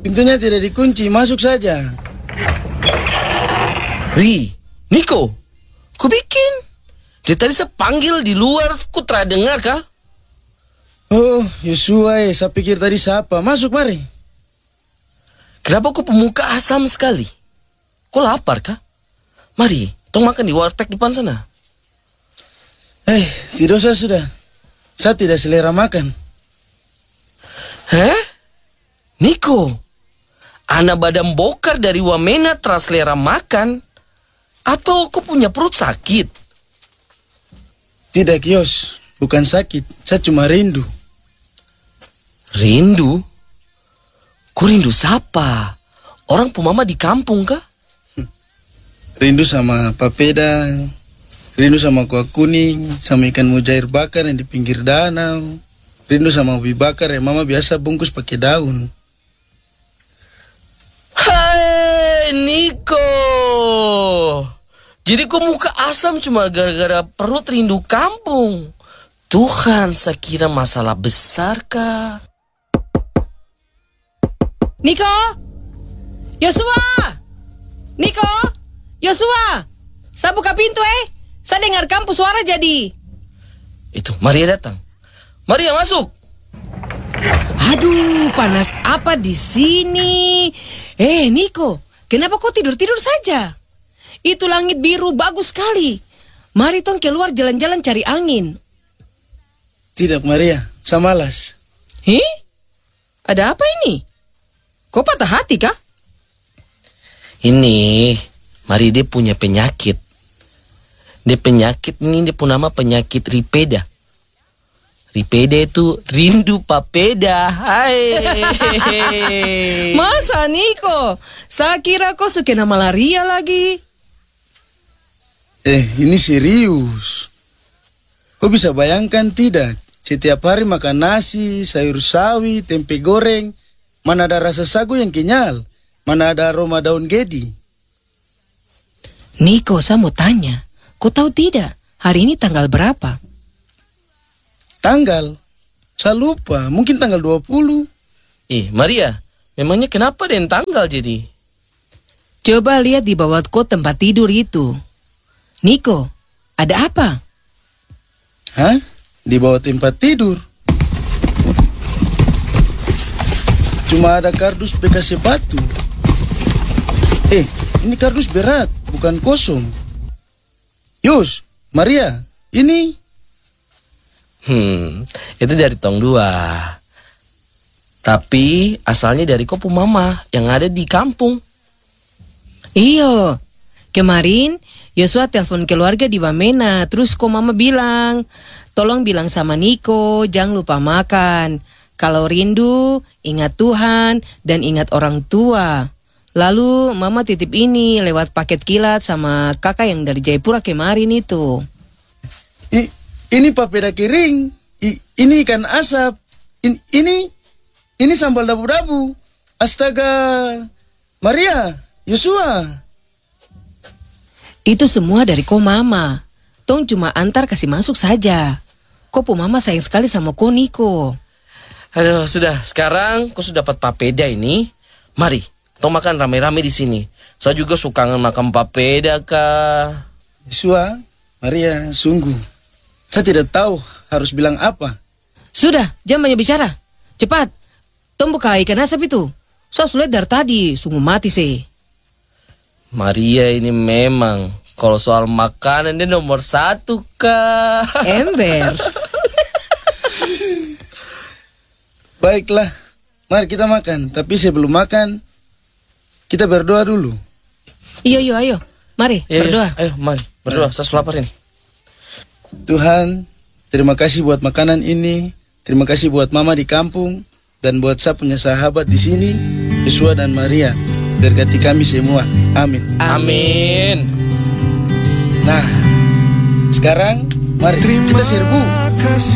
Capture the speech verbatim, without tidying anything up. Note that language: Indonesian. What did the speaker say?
pintunya tidak dikunci, masuk saja. Wih, Niko, ku bikin. Dia tadi saya panggil di luar, ku tidak dengar kah? Oh, Yosua, eh, saya pikir tadi siapa? Masuk, mari. Kenapa kau pemuka asam sekali? Kau lapar kah? Mari, tong makan di warteg depan sana. Eh, tidak usah sudah. Saya tidak selera makan. Hah? Niko, anak badan bokar dari Wamena teras selera makan? Atau kau punya perut sakit? Tidak, Yos. Bukan sakit. Saya cuma rindu. Rindu? Kau rindu siapa? Orang pemama di kampung kah? Rindu sama papeda, rindu sama kuah kuning, sama ikan mujair bakar yang di pinggir danau, rindu sama ubi bakar yang mama biasa bungkus pakai daun. Hai Niko, jadi kau muka asam cuma gara-gara perut rindu kampung. Tuhan, saya kira masalah besar kah? Niko, Yosua, Niko, Yosua, saya buka pintu eh. Saya dengar kampus suara jadi. Itu, Maria datang. Maria masuk. Aduh, panas apa di sini? Eh, Niko, kenapa kau tidur-tidur saja? Itu langit biru bagus sekali. Mari tong keluar jalan-jalan cari angin. Tidak, Maria, saya malas. Hih? Ada apa ini? Kau patah hati kah? Ini, Mari dia punya penyakit. Dia penyakit ini dia pun nama penyakit ripeda. Ripeda itu rindu papeda. Hai. Masa Niko? Saya kira kau sekena malaria lagi. Eh, ini serius. Kau bisa bayangkan tidak? Setiap hari makan nasi, sayur sawi, tempe goreng. Mana ada rasa sagu yang kenyal? Mana ada aroma daun gedi? Niko, saya mau tanya. Kau tahu tidak? Hari ini tanggal berapa? Tanggal? Saya lupa. Mungkin tanggal dua puluh. Eh, Maria, memangnya kenapa den tanggal jadi? Coba lihat di bawah kau tempat tidur itu. Niko, ada apa? Hah? Di bawah tempat tidur? Cuma ada kardus bekas batu. Eh, ini kardus berat, bukan kosong. Yus, Maria, ini. Hmm, itu dari tong dua. Tapi asalnya dari kopu mama yang ada di kampung. Iyo, kemarin Yosua telepon keluarga di Wamena. Terus kok mama bilang, tolong bilang sama Niko, jangan lupa makan. Kalau rindu, ingat Tuhan dan ingat orang tua. Lalu mama titip ini lewat paket kilat sama kakak yang dari Jayapura kemarin itu. I, ini papeda kering. I, ini ikan asap. In, ini, ini sambal dabu-dabu. Astaga, Maria, Yosua. Itu semua dari ko mama. Tong cuma antar kasih masuk saja. Ko po mama sayang sekali sama ko Niko. Aduh, sudah. Sekarang kau sudah dapat papeda ini. Mari, tong makan rame-rame di sini. Saya juga suka makan papeda, Kak. Yosua, Maria, sungguh. Saya tidak tahu harus bilang apa. Sudah, jangan banyak bicara. Cepat, tong buka ikan asap itu. Saya sulit dari tadi, sungguh mati sih. Maria ini memang, kalau soal makanan dia nomor satu, Kak. Ember. Baiklah, mari kita makan. Tapi sebelum makan, kita berdoa dulu. Iyo, iyo, ayo. Mari, Ya, berdoa. Ayo, mari. Berdoa, saya lapar ini. Tuhan, terima kasih buat makanan ini. Terima kasih buat mama di kampung. Dan buat saya punya sahabat di sini, Yosua dan Maria. Berkati kami semua. Amin. Amin. Nah, sekarang mari kita serbu.